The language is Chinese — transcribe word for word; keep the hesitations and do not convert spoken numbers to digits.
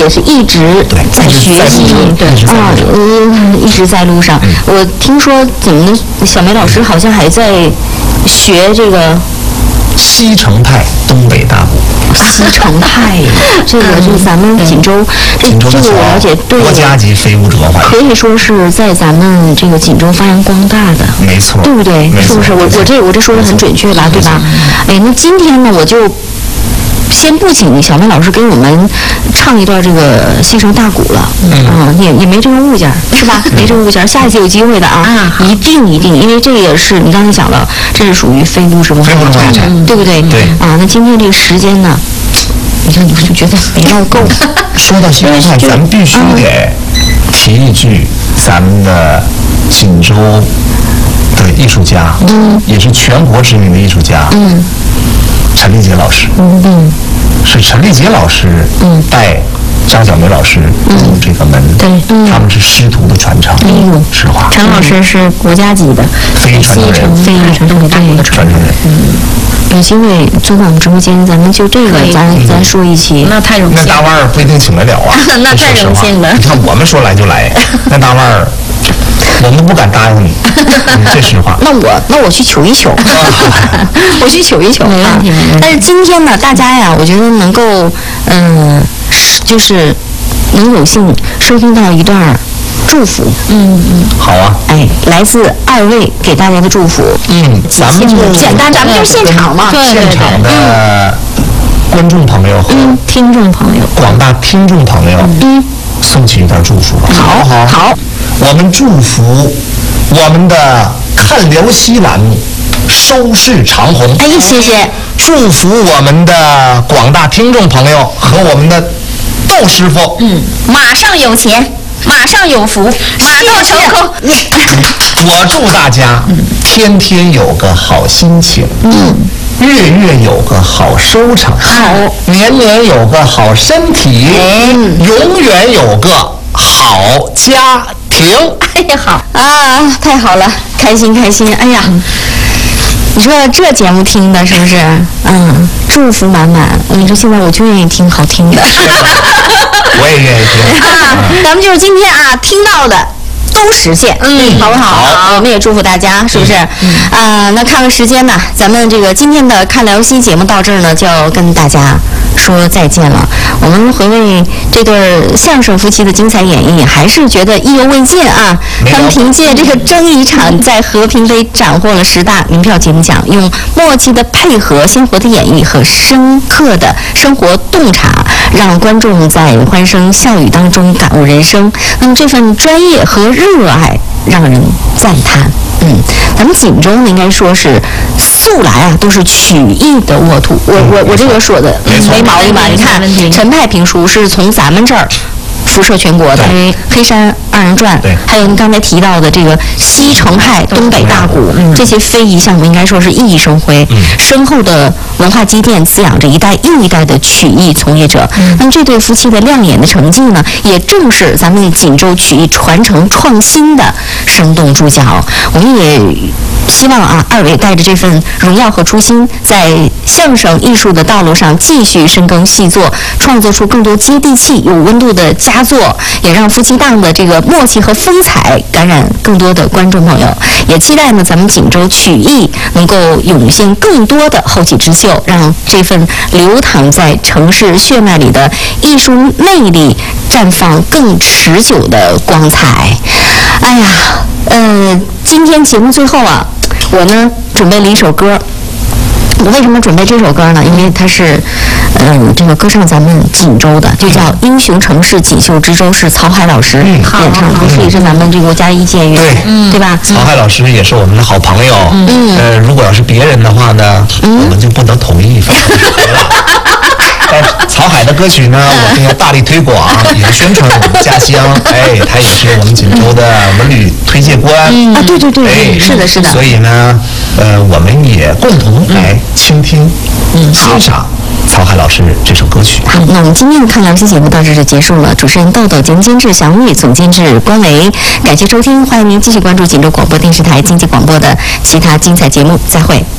也是一直在学习， 对， 啊，嗯，一直在路上。嗯、我听说你们的小梅老师好像还在学这个西城派东北大鼓。 西城派，这个是咱们锦州，这这个我了解，对， 国家级非物质文化， 可以说是在咱们这个锦州发扬光大的， 没错， 对不对？是不是？我我这我这说的很准确吧？对吧？哎，那今天呢，我就先不请小梅老师给我们唱一段这个西城大鼓了，嗯，啊、也也没这个物件是吧？没这个物件，下一期有机会的啊，啊一定一定，因为这也是你刚才讲了，这是属于非物质文化遗产，对不对？ 对啊，那今天这个时间呢？你看，你就觉得没唠够。 说到西城派，咱们必须得提一句，咱们的锦州的艺术家，嗯，也是全国知名的艺术家，嗯，陈立杰老师，嗯嗯，是陈立杰老师，嗯，带张小梅老师入这个门，对，他们是师徒的传承，嗯，实话。 陈老师是国家级的， 非传承人， 非传承人的传承人，嗯。 有机会坐在我们直播间，咱们就这个咱咱说一期。 那太荣幸了。 那大腕儿不一定请得了啊。 那太荣幸了。 你看我们说来就来，那大腕儿我们不敢答应你，这实话。 那我那我去求一求，我去求一求啊。但是今天呢，大家呀，我觉得能够嗯、呃，就是能有幸收听到一段祝福，嗯嗯， 好啊， 哎，来自二位给大家的祝福， 嗯，咱们就简单，咱们就现场嘛， 对对对，现场的观众朋友和听众朋友， 广大听众朋友，嗯，送去一段祝福吧。 好，好，好， 我们祝福我们的看辽西栏目收视长虹， 哎，谢谢， 祝福我们的广大听众朋友和我们的窦师傅， 嗯，马上有钱。马上有福，马到成功。 我祝大家天天有个好心情，嗯，月月有个好收成， 好， 年年有个好身体，嗯，永远有个好家庭。 哎呀，好啊，太好了，开心开心。哎呀，你说这节目听的是不是？嗯，祝福满满。我跟你说，现在我就愿意听好听的。 我也愿意听啊！咱们就是今天啊听到的都实现，嗯，好不好？好，我们也祝福大家，是不是？嗯，啊，那看看时间呢，咱们这个今天的看辽西节目到这儿呢，就要跟大家说再见了。我们回味这对相声夫妻的精彩演绎，还是觉得意犹未尽啊！他们凭借这个争议场，在和平杯斩获了十大名票节目奖，用默契的配合、鲜活的演绎和深刻的生活洞察，让观众在欢声笑语当中感悟人生。那么这份专业和热爱让人赞叹。嗯，咱们锦州呢，应该说是素来啊都是曲艺的沃土。我我我这个说的没毛病吧？你看陈派评书是从咱们这儿辐射全国的，黑山二人转，还有您刚才提到的这个西城派东北大鼓，这些非遗项目应该说是熠熠生辉，深厚的文化积淀滋养着一代又一代的曲艺从业者。那么这对夫妻的亮眼的成绩呢，也正是咱们锦州曲艺传承创新的生动注脚。我们也希望啊，二位带着这份荣耀和初心，在相声艺术的道路上继续深耕细作，创作出更多接地气、有温度的佳作，也让夫妻档的这个默契和风采感染更多的观众朋友。也期待呢，咱们锦州曲艺能够涌现更多的后起之秀，让这份流淌在城市血脉里的艺术魅力绽放更持久的光彩。哎呀，呃，今天节目最后啊，我呢准备了一首歌。我为什么准备这首歌呢？因为它是，嗯、呃，这个歌唱咱们锦州的，就叫《英雄城市锦绣之州》，是曹海老师演唱的，同时也是咱们这个国家一届乐队， 对， 对吧？ 曹海老师也是我们的好朋友。嗯，呃，如果要是别人的话呢，嗯、我们就不能统一分成了。但是曹海的歌曲呢，我们要大力推广，也宣传我们家乡。哎，他也是我们锦州的文旅推介官。 嗯啊，对对对，哎，是的，是的。 所以呢，呃，我们也共同来倾听、嗯、欣赏曹海老师这首歌曲。 好，那我们今天的看辽西节目到这就结束了。主持人豆豆，节目监制祥玉，总监制关维。感谢收听，欢迎您继续关注锦州广播电视台经济广播的其他精彩节目。再会。